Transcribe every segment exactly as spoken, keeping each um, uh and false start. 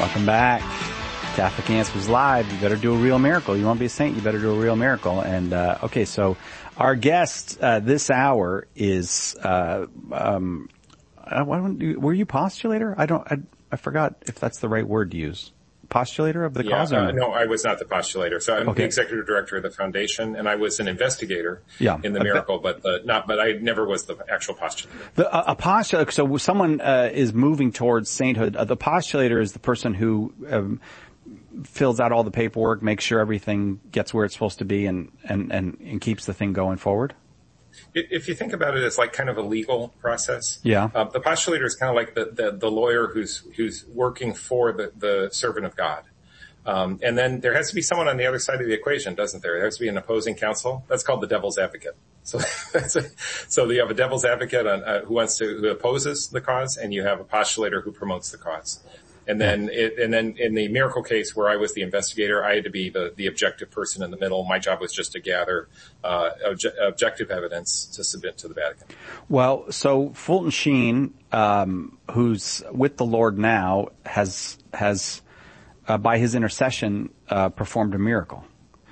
Welcome back. Catholic Answers Live. You better do a real miracle. You want to be a saint, you better do a real miracle. And, uh, okay, so our guest, uh, this hour is, uh, um, uh, why don't you, were you postulator? I don't, I, I forgot if that's the right word to use. Postulator of the yeah, cause? Uh, no, I was not the postulator. So I'm okay. the executive director of the foundation, and I was an investigator yeah. in the miracle, but the, not, but I never was the actual postulator. The, uh, a postulator, so someone, uh, is moving towards sainthood. Uh, the postulator is the person who, um, fills out all the paperwork, makes sure everything gets where it's supposed to be, and, and, and, and keeps the thing going forward? If you think about it as like kind of a legal process, yeah. Uh, the postulator is kind of like the, the, the lawyer who's, who's working for the, the servant of God. Um, and then there has to be someone on the other side of the equation, doesn't there? There has to be an opposing counsel. That's called the devil's advocate. So, that's a, so you have a devil's advocate on, uh, who wants to, who opposes the cause, and you have a postulator who promotes the cause. And then, it, and then in the miracle case where I was the investigator, I had to be the, the objective person in the middle. My job was just to gather, uh, obje- objective evidence to submit to the Vatican. Well, so Fulton Sheen, um, who's with the Lord now, has, has, uh, by his intercession, uh, performed a miracle.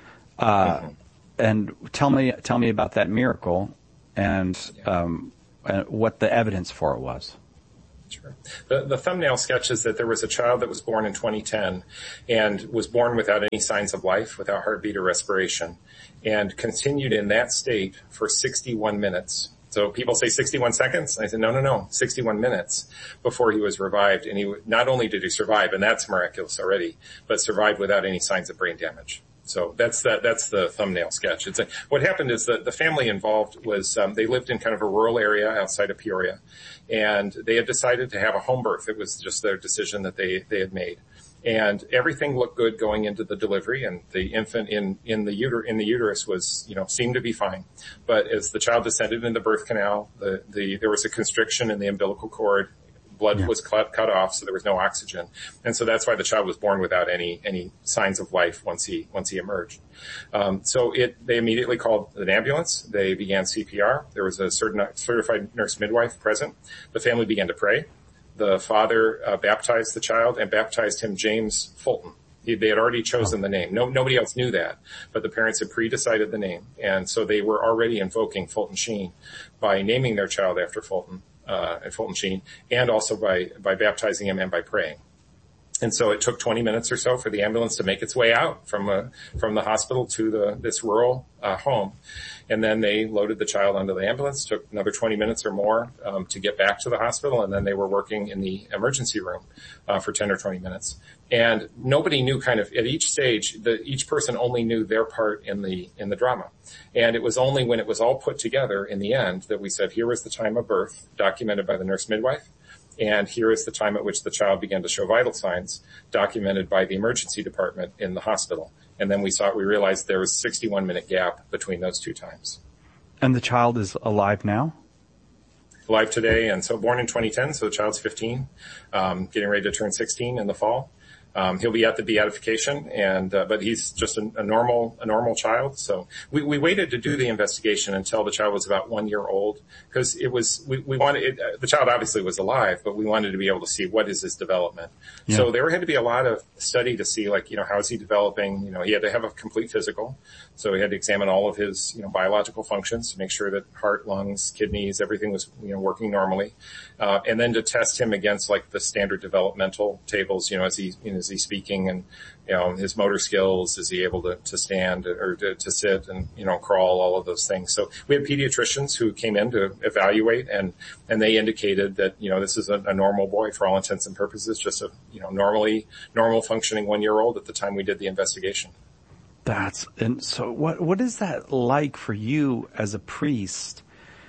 Uh, mm-hmm. and tell me, tell me about that miracle and, um, and what the evidence for it was. Sure. The, the thumbnail sketch is that there was a child that was born in twenty ten and was born without any signs of life, without heartbeat or respiration, and continued in that state for sixty-one minutes. So people say sixty-one seconds. I said, no, no, no, sixty-one minutes before he was revived. And he, not only did he survive, and that's miraculous already, but survived without any signs of brain damage. So that's the, that's the thumbnail sketch. It's a, what happened is that the family involved was, um, they lived in kind of a rural area outside of Peoria, and they had decided to have a home birth. It was just their decision that they, they had made. And everything looked good going into the delivery, and the infant in, in the uter, in the uterus was, you know, seemed to be fine. But as the child descended in the birth canal, the, the, there was a constriction in the umbilical cord. Blood yeah. was cut, cut off, so there was no oxygen. And so that's why the child was born without any, any signs of life once he, once he emerged. Um, so it, they immediately called an ambulance. They began C P R. There was a certain, certified nurse midwife present. The family began to pray. The father, uh, baptized the child and baptized him James Fulton. He, they had already chosen the name. No, nobody else knew that, but the parents had pre-decided the name. And so they were already invoking Fulton Sheen by naming their child after Fulton. Uh, at Fulton Sheen, and also by, by baptizing him and by praying. And so it took twenty minutes or so for the ambulance to make its way out from, uh, from the hospital to the, this rural, uh, home. And then they loaded the child onto the ambulance, took another twenty minutes or more, um, to get back to the hospital. And then they were working in the emergency room, uh, for ten or twenty minutes. And nobody knew kind of at each stage, the, each person only knew their part in the, in the drama. And it was only when it was all put together in the end that we said, here was the time of birth documented by the nurse midwife. And here is the time at which the child began to show vital signs documented by the emergency department in the hospital. And then we saw, we realized there was a sixty-one minute gap between those two times. And the child is alive now? Alive today. And so born in twenty ten. So the child's fifteen, um, getting ready to turn sixteen in the fall. Um, he'll be at the beatification, and uh, but he's just a, a normal a normal child. So we, we waited to do the investigation until the child was about one year old, because it was we, we wanted it, uh, the child obviously was alive, but we wanted to be able to see what is his development. Yeah. So there had to be a lot of study to see, like, you know, how is he developing? You know, he had to have a complete physical, so we had to examine all of his, you know, biological functions to make sure that heart, lungs, kidneys, everything was, you know, working normally, uh, and then to test him against like the standard developmental tables. You know, as he you know, is he speaking, and, you know, his motor skills, is he able to, to stand or to, to sit and, you know, crawl, all of those things. So we had pediatricians who came in to evaluate, and, and they indicated that, you know, this is a, a normal boy for all intents and purposes, just a, you know, normally, normal functioning one year old at the time we did the investigation. That's, and so what, what is that like for you as a priest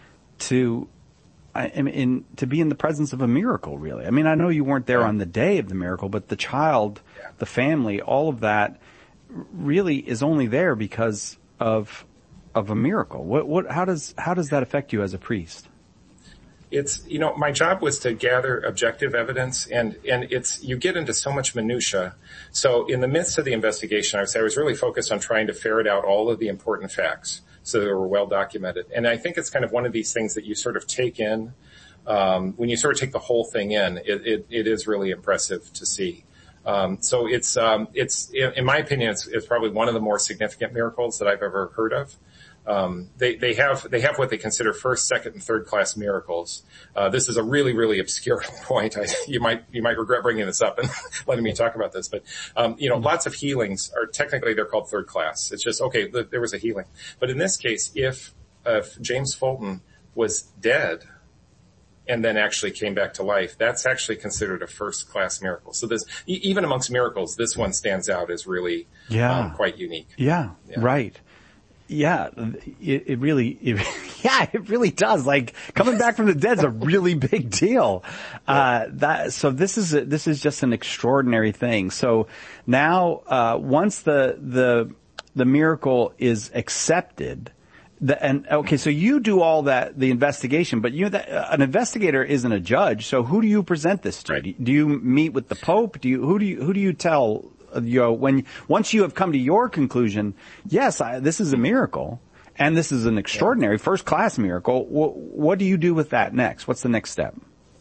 to, I mean, to be in the presence of a miracle, really? I mean, I know you weren't there on the day of the miracle, but the child, the family, all of that really is only there because of, of a miracle. What, what, how does, how does that affect you as a priest? It's, you know, my job was to gather objective evidence, and, and it's, you get into so much minutia. So in the midst of the investigation, I would say I was really focused on trying to ferret out all of the important facts so they were well documented. And I think it's kind of one of these things that you sort of take in, um, when you sort of take the whole thing in, it, it, it is really impressive to see. Um, so it's, um, it's, in my opinion, it's, it's probably one of the more significant miracles that I've ever heard of. Um, they, they have, they have what they consider first, second, and third class miracles. Uh, this is a really, really obscure point. I, you might, you might regret bringing this up and letting me talk about this, but, um, you know, lots of healings are technically, they're called third class. It's just, okay, th- there was a healing. But in this case, if, if James Fulton was dead and then actually came back to life, that's actually considered a first class miracle. So this, e- even amongst miracles, this one stands out as really, yeah. um, quite unique. Yeah, yeah. Right. Yeah, it, it really, it, yeah, it really does. Like coming back from the dead is a really big deal. Uh, that, so this is, a, this is just an extraordinary thing. So now, uh, once the, the, the miracle is accepted, the, and okay, so you do all that, the investigation, but you, that, uh, an investigator isn't a judge. So who do you present this to? Right. Do you meet with the Pope? Do you, who do you, who do you tell? You know, when, once you have come to your conclusion, yes, I, this is a miracle, and this is an extraordinary first-class miracle, what, what do you do with that next? What's the next step?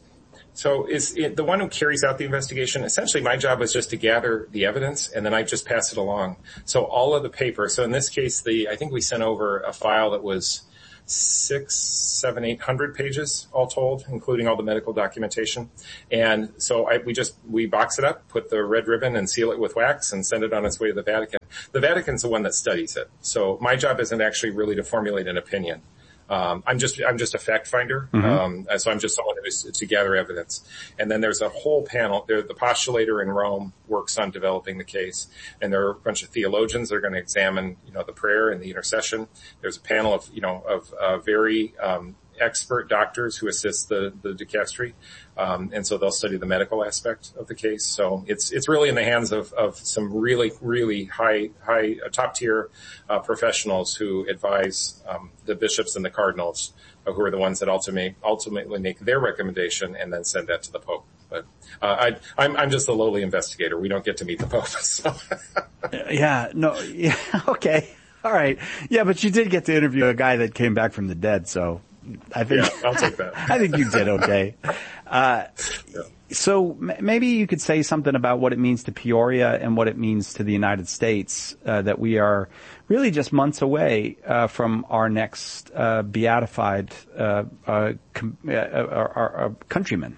So is it, the one who carries out the investigation, essentially my job is just to gather the evidence, and then I just pass it along. So all of the paper, so in this case, the I think we sent over a file that was six, seven, eight hundred pages all told, including all the medical documentation. And so I, we just, we box it up, put the red ribbon and seal it with wax and send it on its way to the Vatican. The Vatican's the one that studies it. So my job isn't actually really to formulate an opinion. Um, I'm just, I'm just a fact finder. Mm-hmm. Um, so I'm just someone who's to gather evidence. And then there's a whole panel there. The postulator in Rome works on developing the case. And there are a bunch of theologians that are going to examine, you know, the prayer and the intercession. There's a panel of, you know, of, uh, very, um, expert doctors who assist the, the dicastery. Um, and so they'll study the medical aspect of the case. So it's, it's really in the hands of, of some really, really high, high, uh, top tier, uh, professionals who advise, um, the bishops and the cardinals, uh, who are the ones that ultimately, ultimately make their recommendation and then send that to the Pope. But, uh, I, I'm, I'm just a lowly investigator. We don't get to meet the Pope. So. Yeah, no, yeah, okay. All right. Yeah, but you did get to interview a guy that came back from the dead, so. I think, yeah, I'll take that. I think you did okay. Uh, yeah. So m- maybe you could say something about what it means to Peoria and what it means to the United States, uh, that we are really just months away, uh, from our next, uh, beatified, uh, uh, com- uh, our, our, our countrymen.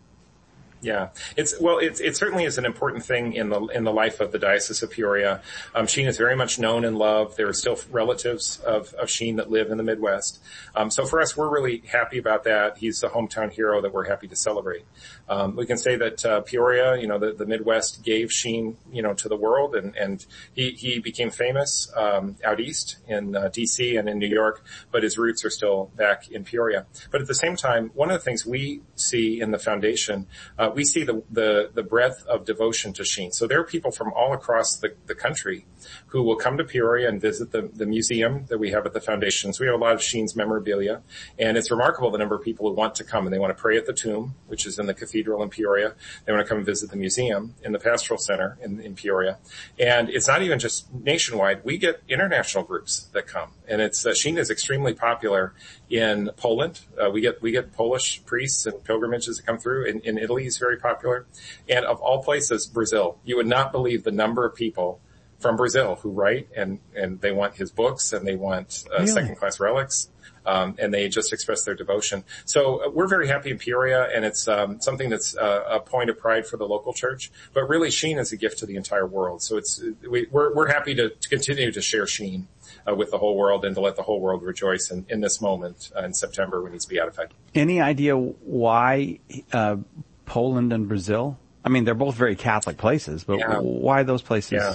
Yeah, it's, well, it, it certainly is an important thing in the, in the life of the Diocese of Peoria. Um, Sheen is very much known and loved. There are still relatives of, of Sheen that live in the Midwest. Um, so for us, we're really happy about that. He's a hometown hero that we're happy to celebrate. Um, we can say that, uh, Peoria, you know, the, the Midwest gave Sheen, you know, to the world, and, and he, he became famous, um, out east in, uh, D C and in New York, but his roots are still back in Peoria. But at the same time, one of the things we see in the foundation, uh, we see the, the, the breadth of devotion to Sheen. So there are people from all across the, the country who will come to Peoria and visit the, the museum that we have at the foundation. So we have a lot of Sheen's memorabilia, and it's remarkable the number of people who want to come, and they want to pray at the tomb, which is in the cathedral in Peoria. They want to come and visit the museum in the pastoral center in, in Peoria. And it's not even just nationwide. We get international groups that come, and it's, uh, Sheen is extremely popular in Poland. Uh, we get, we get Polish priests and pilgrimages that come through. In, in Italy, he's very popular. And of all places, Brazil. You would not believe the number of people from Brazil who write, and, and they want his books, and they want, uh, really? second class relics. Um, and they just express their devotion. So uh, we're very happy in Peoria, and it's, um, something that's uh, a point of pride for the local church. But really, Sheen is a gift to the entire world. So it's, we, we're, we're happy to, to continue to share Sheen, uh, with the whole world, and to let the whole world rejoice in, in this moment, uh, in September when he's beatified. Any idea why, uh, Poland and Brazil? I mean, they're both very Catholic places, but yeah. why those places? Yeah.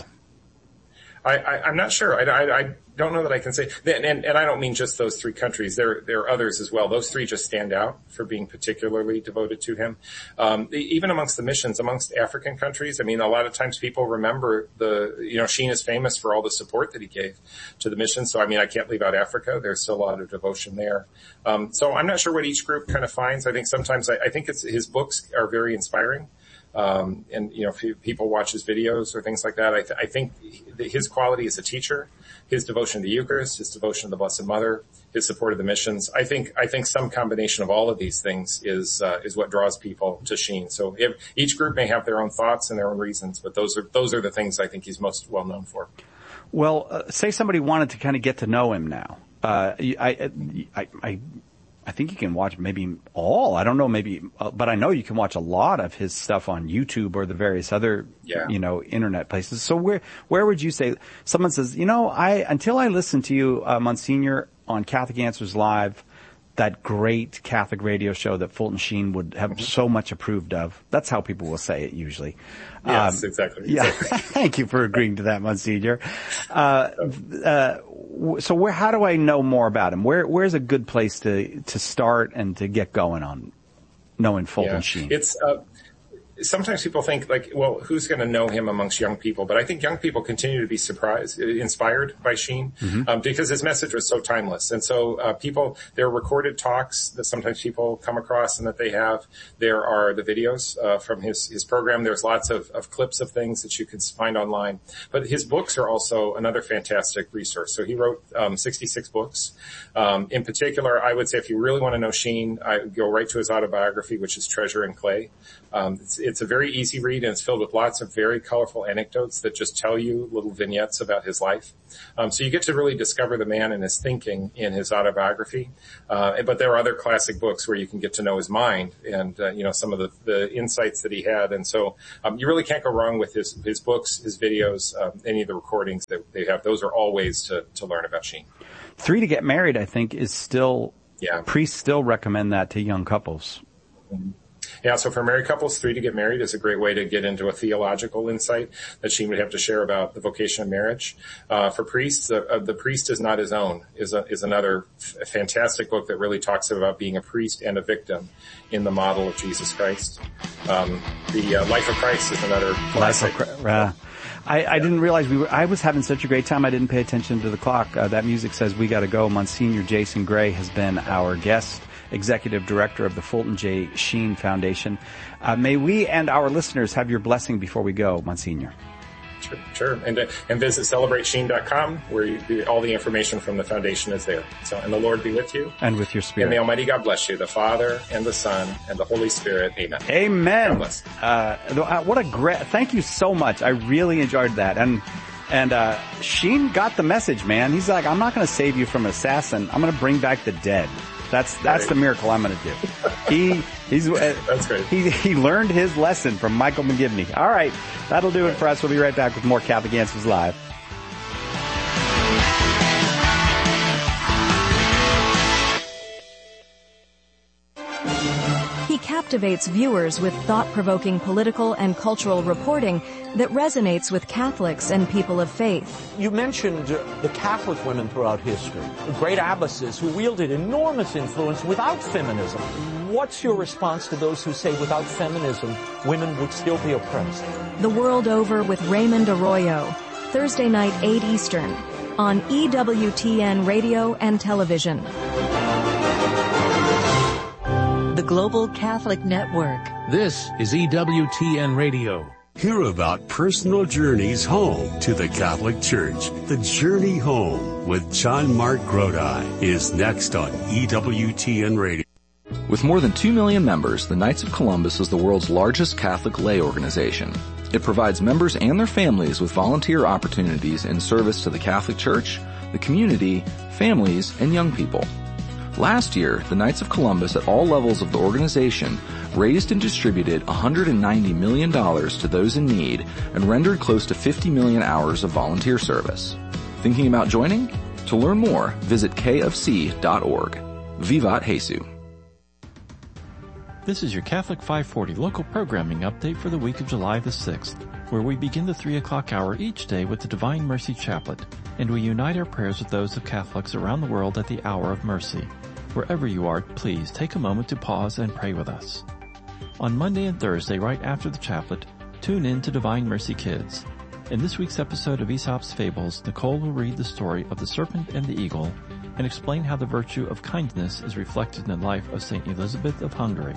I, I, I'm not sure. I, I, I don't know that I can say, and, and, and I don't mean just those three countries. There, there are others as well. Those three just stand out for being particularly devoted to him. Um, even amongst the missions, amongst African countries, I mean, a lot of times people remember the, you know, Sheen is famous for all the support that he gave to the mission. So, I mean, I can't leave out Africa. There's still a lot of devotion there. Um, so I'm not sure what each group kind of finds. I think sometimes I, I think it's, his books are very inspiring. Um, and, you know, if people watch his videos or things like that, I, th- I think his quality as a teacher, his devotion to the Eucharist, his devotion to the Blessed Mother, his support of the missions, I think, I think some combination of all of these things is, uh, is what draws people to Sheen. So if, each group may have their own thoughts and their own reasons, but those are, those are the things I think he's most well known for. Well, uh, say somebody wanted to kind of get to know him now. Uh, I, I, I, I think you can watch maybe all, I don't know, maybe, uh, but I know you can watch a lot of his stuff on YouTube or the various other, yeah. you know, internet places. So where, where would you say, someone says, you know, I, until I listened to you, uh, Monsignor, on Catholic Answers Live, that great Catholic radio show that Fulton Sheen would have mm-hmm. so much approved of. That's how people will say it usually. Yes, um, exactly. Yeah. Exactly. Thank you for agreeing to that, Monsignor. Uh, uh, so where, how do I know more about him? Where, where's a good place to, to start and to get going on knowing Fulton yeah. Sheen? It's, uh, sometimes people think like, well, who's going to know him amongst young people? But I think young people continue to be surprised, inspired by Sheen, mm-hmm. um, because his message was so timeless. And so, uh, people, there are recorded talks that sometimes people come across and that they have. There are the videos, uh, from his, his program. There's lots of, of clips of things that you can find online. But his books are also another fantastic resource. So he wrote, um, sixty-six books. Um, in particular, I would say if you really want to know Sheen, I go right to his autobiography, which is Treasure and Clay. Um, it's, it's a very easy read, and it's filled with lots of very colorful anecdotes that just tell you little vignettes about his life. Um, so you get to really discover the man and his thinking in his autobiography. Uh, but there are other classic books where you can get to know his mind and, uh, you know, some of the, the insights that he had. And so, um, you really can't go wrong with his, his books, his videos, um, any of the recordings that they have. Those are all ways to, to learn about Sheen. Three to Get Married, I think, is still, yeah. priests still recommend that to young couples. Mm-hmm. Yeah, so for married couples, Three to Get Married is a great way to get into a theological insight that Sheen would have to share about the vocation of marriage. Uh, for priests, uh, uh, The Priest is Not His Own is a, is another f- fantastic book that really talks about being a priest and a victim in the model of Jesus Christ. Um, the uh, Life of Christ is another classic. Life of Christ. Uh, I, I didn't realize we were, I was having such a great time I didn't pay attention to the clock. Uh, that music says we gotta go. Monsignor Jason Gray has been our guest, Executive Director of the Fulton J. Sheen Foundation. Uh, may we and our listeners have your blessing before we go, Monsignor. Sure, sure. And, uh, and visit celebrate sheen dot com where you, all the information from the foundation is there. So, and the Lord be with you. And with your spirit. And the Almighty God bless you, the Father and the Son and the Holy Spirit. Amen. Amen. God bless. Uh, what a great, thank you so much. I really enjoyed that. And, and, uh, Sheen got the message, man. He's like, I'm not going to save you from an assassin. I'm going to bring back the dead. That's, that's right. The miracle I'm going to do. He, he's, uh, that's great. He, he learned his lesson from Michael McGivney. All right. That'll do it for us. We'll be right back with more Catholic Answers Live. He captivates viewers with thought-provoking political and cultural reporting that resonates with Catholics and people of faith. You mentioned uh, the Catholic women throughout history, great abbesses who wielded enormous influence without feminism. What's your response to those who say without feminism, women would still be oppressed? The World Over with Raymond Arroyo, Thursday night, eight Eastern, on E W T N Radio and Television. The Global Catholic Network. This is E W T N Radio. Hear about personal journeys home to the Catholic Church. The Journey Home with John Mark Grodi is next on E W T N Radio. With more than two million members, the Knights of Columbus is the world's largest Catholic lay organization. It provides members and their families with volunteer opportunities in service to the Catholic Church, the community, families, and young people. Last year, the Knights of Columbus at all levels of the organization raised and distributed one hundred ninety million dollars to those in need and rendered close to fifty million hours of volunteer service. Thinking about joining? To learn more, visit k f c dot org. Vivat Jesu. This is your Catholic five forty local programming update for the week of July the sixth, where we begin the three o'clock hour each day with the Divine Mercy Chaplet, and we unite our prayers with those of Catholics around the world at the Hour of Mercy. Wherever you are, please take a moment to pause and pray with us. On Monday and Thursday, right after the chaplet, tune in to Divine Mercy Kids. In this week's episode of Aesop's Fables, Nicole will read the story of the serpent and the eagle and explain how the virtue of kindness is reflected in the life of Saint Elizabeth of Hungary.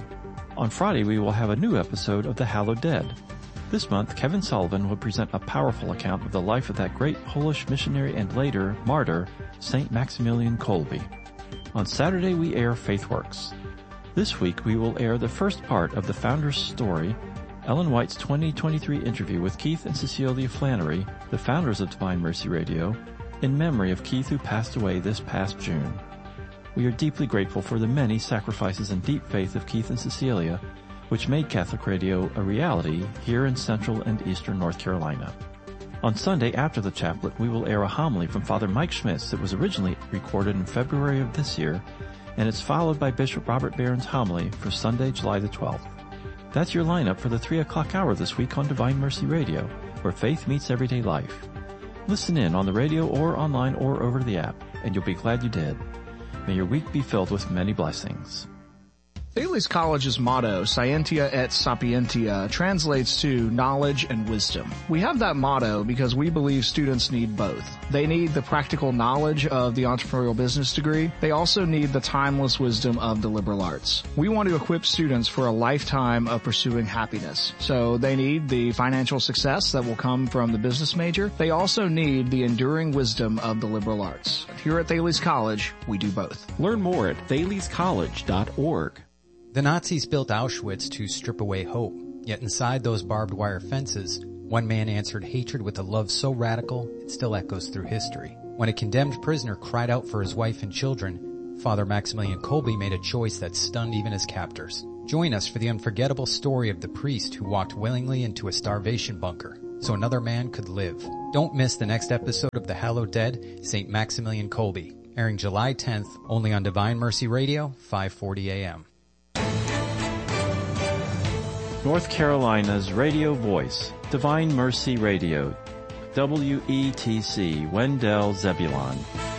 On Friday, we will have a new episode of The Hallowed Dead. This month, Kevin Sullivan will present a powerful account of the life of that great Polish missionary and later martyr, Saint Maximilian Kolbe. On Saturday, we air FaithWorks. This week, we will air the first part of the founder's story, Ellen White's twenty twenty-three interview with Keith and Cecilia Flannery, the founders of Divine Mercy Radio, in memory of Keith, who passed away this past June. We are deeply grateful for the many sacrifices and deep faith of Keith and Cecilia, which made Catholic Radio a reality here in Central and Eastern North Carolina. On Sunday after the chaplet, we will air a homily from Father Mike Schmitz that was originally recorded in February of this year, and it's followed by Bishop Robert Barron's homily for Sunday, July the twelfth. That's your lineup for the three o'clock hour this week on Divine Mercy Radio, where faith meets everyday life. Listen in on the radio or online or over the app, and you'll be glad you did. May your week be filled with many blessings. Thales College's motto, Scientia et Sapientia, translates to knowledge and wisdom. We have that motto because we believe students need both. They need the practical knowledge of the entrepreneurial business degree. They also need the timeless wisdom of the liberal arts. We want to equip students for a lifetime of pursuing happiness. So they need the financial success that will come from the business major. They also need the enduring wisdom of the liberal arts. Here at Thales College, we do both. Learn more at thales college dot org. The Nazis built Auschwitz to strip away hope, yet inside those barbed wire fences, one man answered hatred with a love so radical it still echoes through history. When a condemned prisoner cried out for his wife and children, Father Maximilian Kolbe made a choice that stunned even his captors. Join us for the unforgettable story of the priest who walked willingly into a starvation bunker so another man could live. Don't miss the next episode of The Hallowed Dead, Saint Maximilian Kolbe, airing July tenth only on Divine Mercy Radio, five forty a.m. North Carolina's radio voice, Divine Mercy Radio, W E T C, Wendell Zebulon.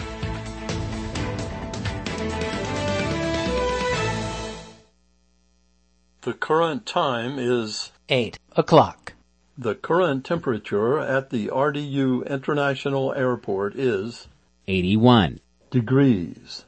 The current time is eight o'clock. The current temperature at the R D U International Airport is eighty-one degrees.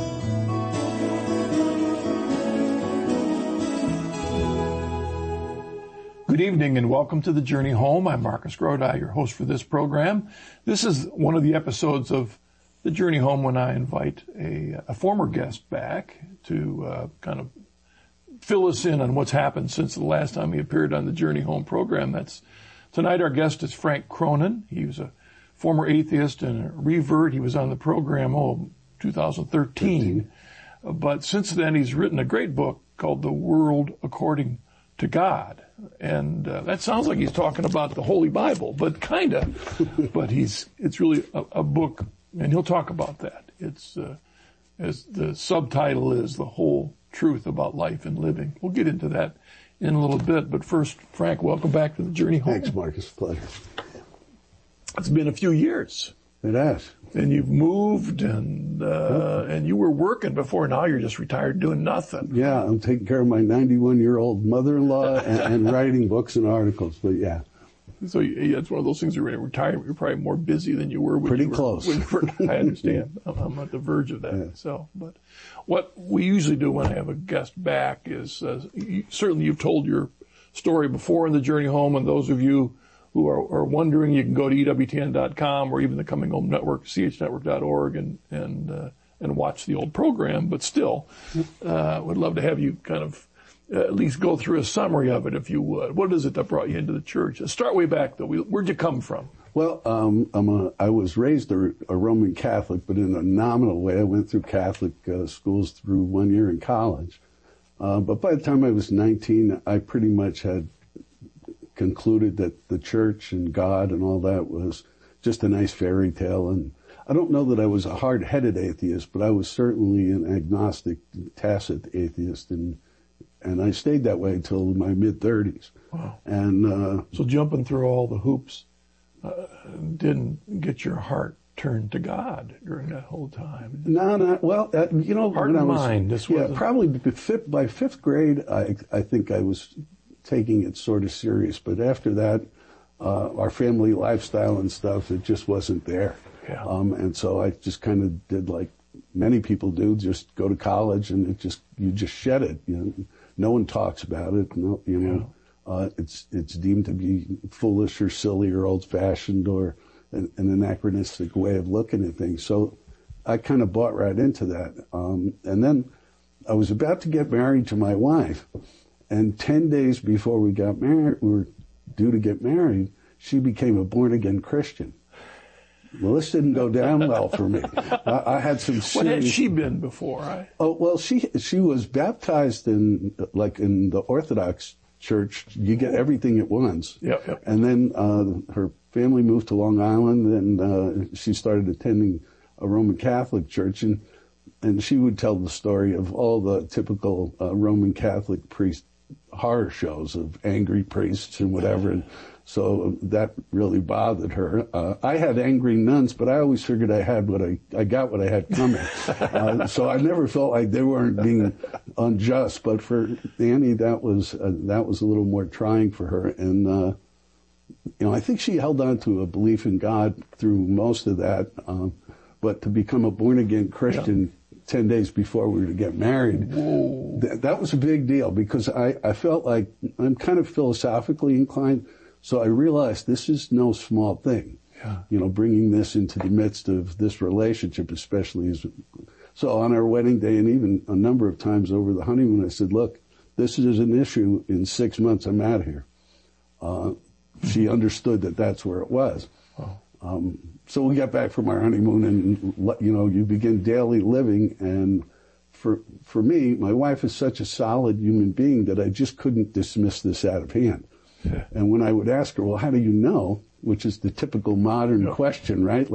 Good evening and welcome to The Journey Home. I'm Marcus Grodi, your host for this program. This is one of the episodes of The Journey Home when I invite a, a former guest back to uh, kind of fill us in on what's happened since the last time he appeared on The Journey Home program. That's tonight our guest is Frank Cronin. He was a former atheist and a revert. He was on the program, oh, two thousand thirteen. Uh, but since then he's written a great book called The World According to God. And uh, that sounds like he's talking about the Holy Bible, but kind of. But he's it's really a, a book, and he'll talk about that. It's uh, as the subtitle is The Whole Truth About Life and Living. We'll get into that in a little bit. But first, Frank, welcome back to The Journey Home. Thanks, Marcus. Pleasure. It's been a few years. It has. And you've moved, and uh, and you were working before. Now you're just retired doing nothing. Yeah, I'm taking care of my ninety-one-year-old mother-in-law and, and writing books and articles. But yeah. So yeah, it's one of those things. You're retired. You're probably more busy than you were. When Pretty you were, close. When you were, I understand. I'm, I'm at the verge of that. Yeah. So, but what we usually do when I have a guest back is uh, you, certainly you've told your story before in The Journey Home, and those of you who are, are wondering, you can go to E W T N dot com or even the Coming Home Network, C H network dot org, and and uh, and watch the old program. But still, uh, would love to have you kind of uh, at least go through a summary of it, if you would. What is it that brought you into the church? Start way back, though. Where'd you come from? Well, um, I'm a, I was raised a, a Roman Catholic, but in a nominal way. I went through Catholic uh, schools through one year in college. Uh, but by the time I was nineteen, I pretty much had concluded that the church and God and all that was just a nice fairy tale. And I don't know that I was a hard-headed atheist, but I was certainly an agnostic, tacit atheist, and and I stayed that way until my mid-thirties. Wow. And uh, so jumping through all the hoops uh, didn't get your heart turned to God during that whole time? No, not well. Uh, you know, heart when and I was, mind. This yeah, was probably by fifth, by fifth grade, I I think I was taking it sort of serious. But after that, uh, our family lifestyle and stuff, it just wasn't there. Yeah. Um, and so I just kind of did like many people do, just go to college and it just, you just shed it. You know, no one talks about it. No, you know, yeah. uh, it's it's deemed to be foolish or silly or old-fashioned or an, an anachronistic way of looking at things. So I kind of bought right into that. Um, and then I was about to get married to my wife, and ten days before we got married, we were due to get married, she became a born-again Christian. Well, this didn't go down well for me. I, I had some serious... What had she been before? I... Oh, well, she she was baptized in, like, in the Orthodox Church. You get everything at once. Yep, yep. And then uh, her family moved to Long Island, and uh, she started attending a Roman Catholic church, and and she would tell the story of all the typical uh, Roman Catholic priest horror shows of angry priests and whatever. And so that really bothered her. Uh, I had angry nuns, but I always figured I had what I, I got what I had coming. Uh, so I never felt like they weren't being unjust. But for Annie, that was, uh, that was a little more trying for her. And, uh, you know, I think she held on to a belief in God through most of that. Um, but to become a born again Christian, yeah. ten days before we were to get married, th- that was a big deal because I, I felt like I'm kind of philosophically inclined. So I realized this is no small thing, yeah. you know, bringing this into the midst of this relationship, especially as, so on our wedding day and even a number of times over the honeymoon, I said, look, this is an issue. In six months, I'm out of here. Uh, she understood that that's where it was. Oh. Um, so we got back from our honeymoon and, you know, you begin daily living. And for, for me, my wife is such a solid human being that I just couldn't dismiss this out of hand. Yeah. And when I would ask her, well, how do you know? Which is the typical modern yeah. question, right?